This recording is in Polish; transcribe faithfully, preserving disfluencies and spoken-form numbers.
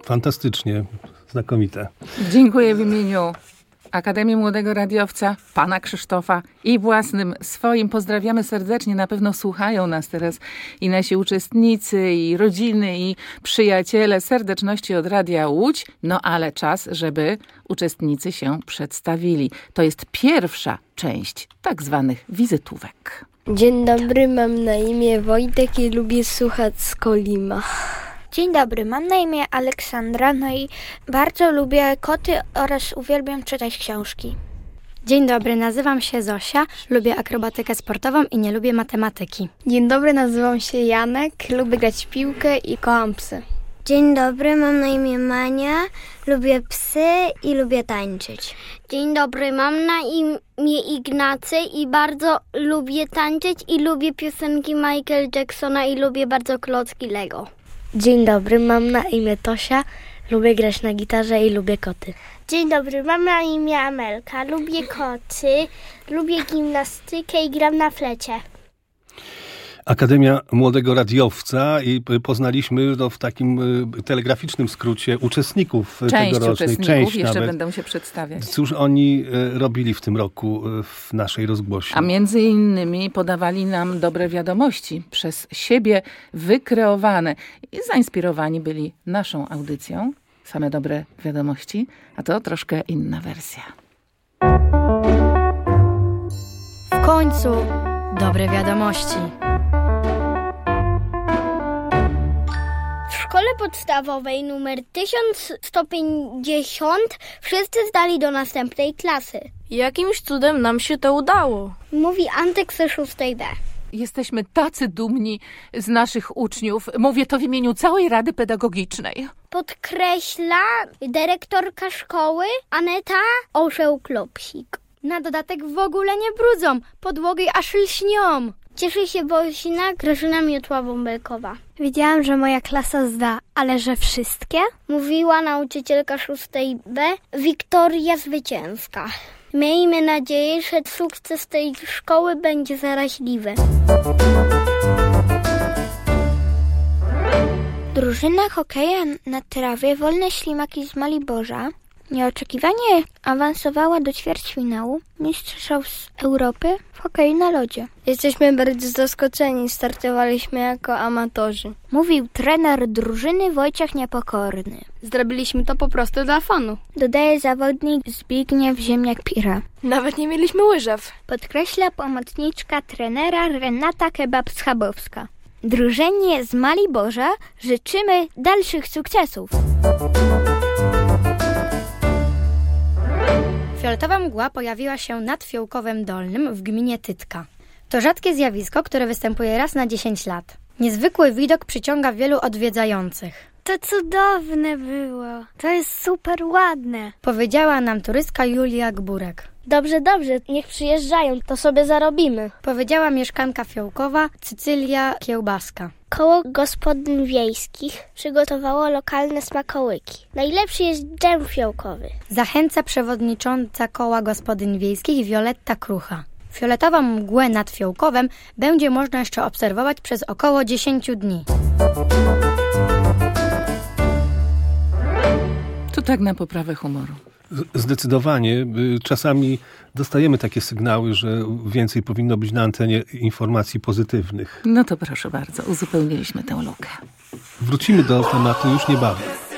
Fantastycznie, znakomite. Dziękuję w imieniu Akademii Młodego Radiowca, pana Krzysztofa i własnym swoim. Pozdrawiamy serdecznie. Na pewno słuchają nas teraz i nasi uczestnicy, i rodziny, i przyjaciele. Serdeczności od Radia Łódź. No ale czas, żeby uczestnicy się przedstawili. To jest pierwsza część tak zwanych wizytówek. Dzień dobry, mam na imię Wojtek i lubię słuchać Skolima. Dzień dobry, mam na imię Aleksandra, no i bardzo lubię koty oraz uwielbiam czytać książki. Dzień dobry, nazywam się Zosia, lubię akrobatykę sportową i nie lubię matematyki. Dzień dobry, nazywam się Janek, lubię grać w piłkę i kocham psy. Dzień dobry, mam na imię Mania, lubię psy i lubię tańczyć. Dzień dobry, mam na imię Ignacy i bardzo lubię tańczyć i lubię piosenki Michaela Jacksona i lubię bardzo klocki Lego. Dzień dobry, mam na imię Tosia, lubię grać na gitarze i lubię koty. Dzień dobry, mam na imię Amelka, lubię koty, lubię gimnastykę i gram na flecie. Akademia Młodego Radiowca i poznaliśmy no, w takim telegraficznym skrócie uczestników Część tegorocznej. Uczestników, Część jeszcze nawet. będą się przedstawiać. Cóż oni robili w tym roku w naszej rozgłośni? A między innymi podawali nam dobre wiadomości przez siebie wykreowane i zainspirowani byli naszą audycją. Same dobre wiadomości, a to troszkę inna wersja. W końcu dobre wiadomości. W szkole podstawowej numer tysiąc sto pięćdziesiąt wszyscy zdali do następnej klasy. Jakimś cudem nam się to udało. Mówi Antek ze szóstej B. Jesteśmy tacy dumni z naszych uczniów. Mówię to w imieniu całej Rady Pedagogicznej. Podkreśla dyrektorka szkoły Aneta Orzeł-Klopsik. Na dodatek w ogóle nie brudzą, podłogi aż lśnią. Cieszy się Wosina Grażyna Miotła-Bąbelkowa. Wiedziałam, że moja klasa zda, ale że wszystkie? Mówiła nauczycielka szóstej B Wiktoria Zwycięska. Miejmy nadzieję, że sukces tej szkoły będzie zaraźliwy. Drużyna hokeja na trawie Wolne Ślimaki z Maliborza nieoczekiwanie awansowała do ćwierćfinału Mistrzostw Europy w hokeju na lodzie. Jesteśmy bardzo zaskoczeni, startowaliśmy jako amatorzy. Mówił trener drużyny Wojciech Niepokorny. Zrobiliśmy to po prostu dla fanu. Dodaje zawodnik Zbigniew Ziemniak-Pira. Nawet nie mieliśmy łyżew. Podkreśla pomocniczka trenera Renata Kebab-Schabowska. Drużynie z Maliborza życzymy dalszych sukcesów. Fioletowa mgła pojawiła się nad Fiołkowem Dolnym w gminie Tytka. To rzadkie zjawisko, które występuje raz na dziesięć lat. Niezwykły widok przyciąga wielu odwiedzających. To cudowne było. To jest super ładne. Powiedziała nam turystka Julia Gburek. Dobrze, dobrze, niech przyjeżdżają, to sobie zarobimy. Powiedziała mieszkanka Fiołkowa Cycylia Kiełbaska. Koło gospodyń wiejskich przygotowało lokalne smakołyki. Najlepszy jest dżem fiołkowy. Zachęca przewodnicząca koła gospodyń wiejskich Wioletta Krucha. Fioletową mgłę nad Fiołkowem będzie można jeszcze obserwować przez około dziesięć dni. To tak na poprawę humoru. Zdecydowanie. Czasami dostajemy takie sygnały, że więcej powinno być na antenie informacji pozytywnych. No to proszę bardzo, uzupełniliśmy tę lukę. Wrócimy do tematu już niebawem.